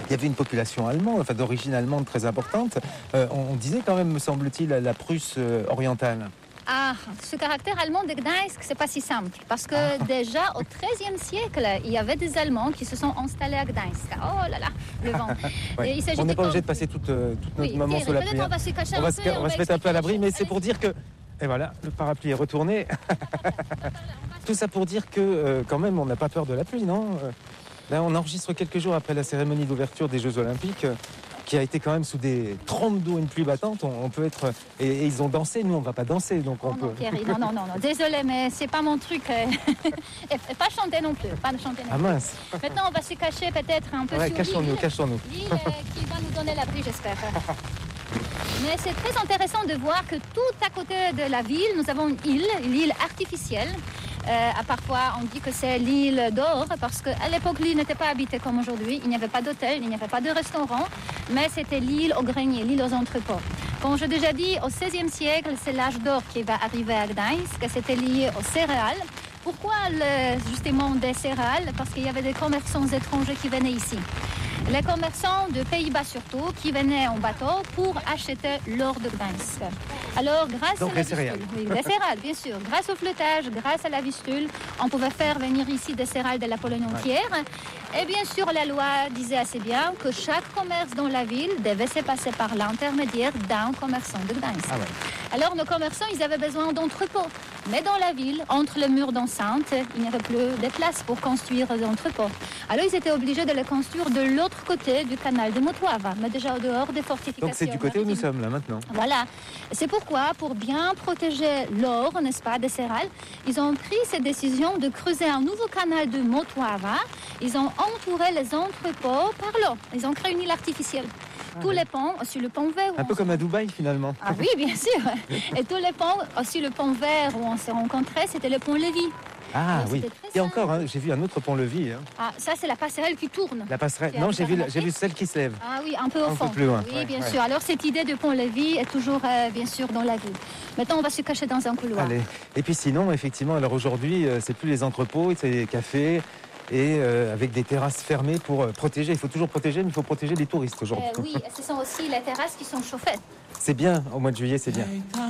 il y avait une population allemande, enfin d'origine allemande très importante. On disait quand même, me semble-t-il, la Prusse orientale. Ah, ce caractère allemand de Gdańsk, c'est pas si simple. Parce que déjà au XIIIe siècle, il y avait des Allemands qui se sont installés à Gdańsk. Oh là là, le vent. Ouais. On n'est pas obligé de passer toute notre moment sous la pluie. On va se cacher on va se mettre un peu à l'abri, mais c'est pour dire que... Et voilà, le parapluie est retourné. Tout ça pour dire que quand même, on n'a pas peur de la pluie, non? Là, on enregistre quelques jours après la cérémonie d'ouverture des Jeux Olympiques, qui a été quand même sous des trompes d'eau, une pluie battante. On peut être... Et ils ont dansé, nous on va pas danser, donc on peut... Non, Thierry, non, désolé, mais c'est pas mon truc. Et pas chanter non plus, pas chanter non plus. Ah mince. Maintenant, on va se cacher peut-être un peu sur cachons-nous. L'île qui va nous donner l'abri, j'espère. Mais c'est très intéressant de voir que tout à côté de la ville, nous avons une île artificielle. Parfois, on dit que c'est l'île d'or parce qu'à l'époque, l'île n'était pas habitée comme aujourd'hui. Il n'y avait pas d'hôtel, il n'y avait pas de restaurant, mais c'était l'île aux greniers, l'île aux entrepôts. Comme j'ai déjà dit, au XVIe siècle, c'est l'âge d'or qui va arriver à Gdańsk. C'était lié aux céréales. Pourquoi justement des céréales? Parce qu'il y avait des commerçants étrangers qui venaient ici. Les commerçants de Pays-Bas surtout, qui venaient en bateau pour acheter l'or de Gdańsk. Alors, grâce donc à la céréales. Oui, les céréales, bien sûr. Grâce au flottage, grâce à la vistule, on pouvait faire venir ici des céréales de la Pologne entière. Et bien sûr, la loi disait assez bien que chaque commerce dans la ville devait se passer par l'intermédiaire d'un commerçant de Gdańsk. Ah ouais. Alors, nos commerçants, ils avaient besoin d'entrepôts. Mais dans la ville, entre les murs d'enceinte, il n'y avait plus de place pour construire des entrepôts. Alors, ils étaient obligés de les construire de l'autre côté du canal de Mołtława, mais déjà au dehors des fortifications. Donc, c'est du côté où nous sommes, là, maintenant. Voilà. C'est pourquoi, pour bien protéger l'or, n'est-ce pas, des céréales, ils ont pris cette décision de creuser un nouveau canal de Mołtława. Ils ont entouré les entrepôts par l'eau. Ils ont créé une île artificielle. Tous les ponts, aussi le pont vert. Un peu comme à Dubaï, finalement. Ah oui, bien sûr. Et tous les ponts, aussi le pont vert où on s'est rencontrés, c'était le pont Lévis. Ah alors, oui. Il y a encore, j'ai vu un autre pont-levis. Ah, ça, c'est la passerelle qui tourne. La passerelle. Non, j'ai vu celle qui se lève. Ah oui, un peu au fond. Un peu plus loin. Oui, bien sûr. Alors, cette idée de pont-levis est toujours, bien sûr, dans la ville. Maintenant, on va se cacher dans un couloir. Allez. Et puis sinon, effectivement, alors aujourd'hui, c'est plus les entrepôts, c'est les cafés. Et avec des terrasses fermées pour protéger. Il faut toujours protéger, mais il faut protéger les touristes aujourd'hui. Oui, ce sont aussi les terrasses qui sont chauffées. C'est bien, au mois de juillet, c'est bien.